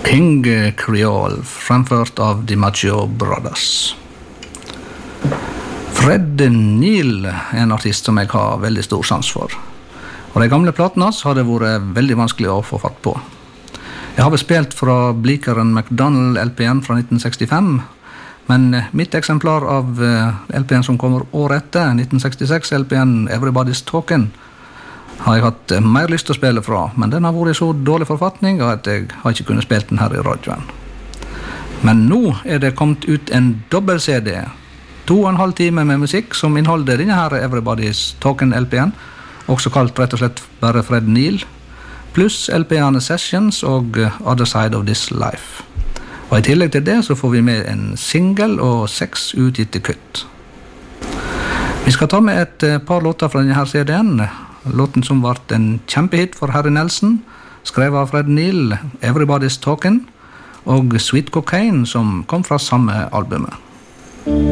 King Creole, fremført av DiMaggio Brothers. Fred Neil en artist som jeg har veldig stor sans for. Og de gamle platene har det vært veldig vanskelig å få fatt på. Jeg har vel spilt fra Bleecker & McDonald LPN fra 1965, men mitt eksemplar av LPN som kommer året etter, 1966 LPN Everybody's Talking, har jeg hatt mer lyst til å spille fra, men den har vært i så dårlig forfatning at jeg har ikke kunnet spille den her i radioen. Men nå det kommet ut en dobbelt-CD, 2,5 timer med musikk som inneholder denne her Everybody's Talking LPN, også kalt rett og slett bare Fred Neil, pluss LPN Sessions og Other Side of This Life. Og i tillegg til det så får vi med en single og 6 utgitte kutt. Vi skal ta med et par låter fra denne her CD-en. Låten som var en kjempehit for Harry Nelson, skrevet av Fred Neil, Everybody's Talking, og Sweet Cocaine som kom fra samme albumet.